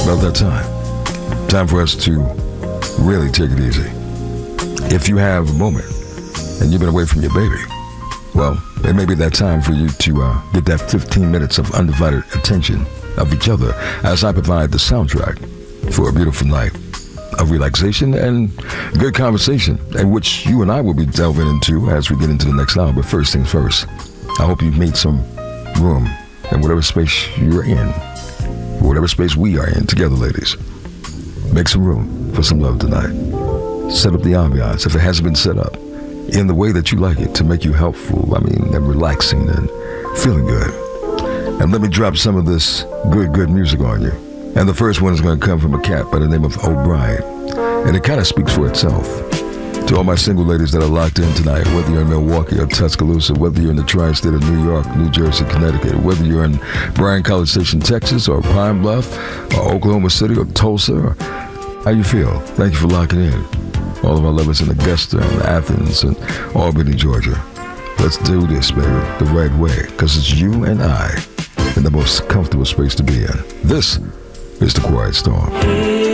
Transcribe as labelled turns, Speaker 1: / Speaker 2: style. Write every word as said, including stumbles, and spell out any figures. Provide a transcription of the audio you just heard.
Speaker 1: About that time. Time for us to really take it easy. If you have a moment and you've been away from your baby, well, it may be that time for you to uh, get that fifteen minutes of undivided attention of each other as I provide the soundtrack for a beautiful night of relaxation and good conversation, in which you and I will be delving into as we get into the next hour. But first things first, I hope you've made some room in whatever space you're in, whatever space we are in together, ladies. Make some room for some love tonight. Set up the ambiance, if it hasn't been set up, in the way that you like it, to make you helpful, I mean, and relaxing and feeling good. And let me drop some of this good, good music on you. And the first one is going to come from a cat by the name of O'Brien. And it kind of speaks for itself. To all my single ladies that are locked in tonight, whether you're in Milwaukee or Tuscaloosa, whether you're in the tri-state of New York, New Jersey, Connecticut, whether you're in Bryan College Station, Texas, or Pine Bluff, or Oklahoma City, or Tulsa, or how you feel? Thank you for locking in. All of our lovers in Augusta and Athens and Albany, Georgia. Let's do this, baby, the right way, because it's you and I in the most comfortable space to be in. This is The Quiet Storm.